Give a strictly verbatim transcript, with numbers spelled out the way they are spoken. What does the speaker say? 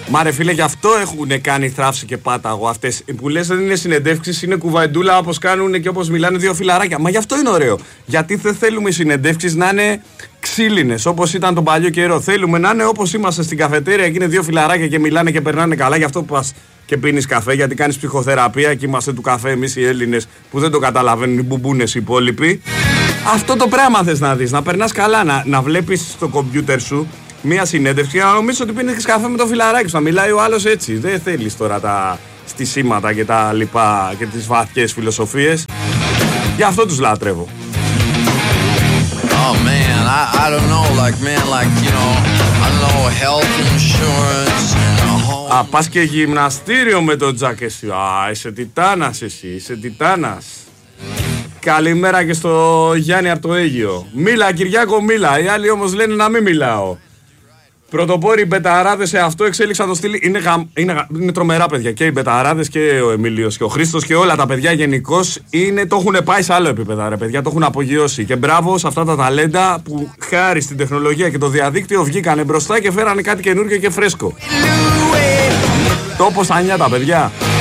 Μα ρε φίλε, γι' αυτό έχουν κάνει θράψη και πάταγο αυτές. Που λες δεν είναι συνεντεύξεις, είναι κουβαντούλα όπως κάνουν και όπως μιλάνε δύο φιλαράκια. Μα γι' αυτό είναι ωραίο. Γιατί δεν θέλουμε οι συνεντεύξεις να είναι ξύλινες όπως ήταν τον παλιό καιρό. Θέλουμε να είναι όπως είμαστε στην καφετέρια και είναι δύο φιλαράκια και μιλάνε και περνάνε καλά. Γι' αυτό πας και πίνεις καφέ, γιατί κάνεις ψυχοθεραπεία και είμαστε του καφέ εμείς οι Έλληνες που δεν το καταλαβαίνουν οι μπουμπούνες οι υπόλοιποι. Αυτό το πράγμα θες να δεις, να περνάς καλά, να, να βλέπεις στο κομπιούτερ σου μία συνέντευξη και να νομίζεις ότι πίνεις καφέ με το φιλαράκι σου. Να μιλάει ο άλλος έτσι. Δεν θέλεις τώρα τα στισίματα και τα λοιπά και τις βαθιές φιλοσοφίες. Γι' αυτό τους λατρεύω. Oh man, I, I don't know, like man, like you know, I don't know, health insurance and a home. Α, πας και γυμναστήριο με τον Τζακ εσύ. Α, είσαι τιτάνας εσύ, είσαι τιτάνας. Καλημέρα και στο Γιάννη από το Αίγυο. Μίλα Κυριάκο, μίλα. Οι άλλοι όμως λένε να μην μιλάω. Πρωτοπόροι μπεταράδες σε αυτό εξέλιξαν το στυλ. Είναι, γα... είναι, είναι τρομερά παιδιά. Και οι μπεταράδες και ο Εμίλιος και ο Χρήστος και όλα τα παιδιά γενικώς το έχουν πάει σε άλλο επίπεδο. Ρε παιδιά, το έχουν απογειώσει. Και μπράβο σε αυτά τα ταλέντα που χάρη στην τεχνολογία και το διαδίκτυο βγήκανε μπροστά και φέρανε κάτι καινούργιο και φρέσκο. Τόπο στα νιάτα, παιδιά.